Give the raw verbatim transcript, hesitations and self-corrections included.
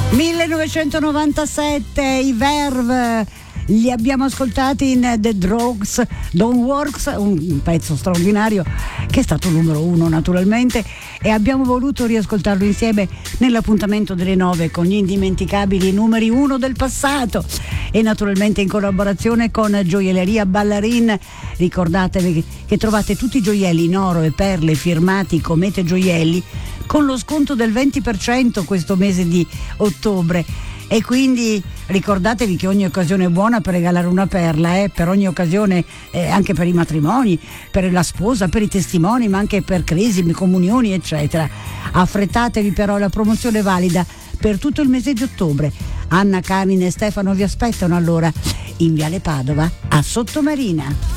millenovecentonovantasette, i Verve, li abbiamo ascoltati in The Drugs Don't Work, un pezzo straordinario che è stato numero uno naturalmente, e abbiamo voluto riascoltarlo insieme nell'appuntamento delle nove con gli indimenticabili numeri uno del passato, e naturalmente in collaborazione con Gioielleria Ballarin. Ricordatevi che trovate tutti i gioielli in oro e perle firmati Comete Gioielli con lo sconto del venti per cento questo mese di ottobre. E quindi ricordatevi che ogni occasione è buona per regalare una perla, eh? Per ogni occasione, eh, anche per i matrimoni, per la sposa, per i testimoni, ma anche per cresimi, comunioni, eccetera. Affrettatevi però, la promozione è valida per tutto il mese di ottobre. Anna, Carmine e Stefano vi aspettano allora in Viale Padova a Sottomarina.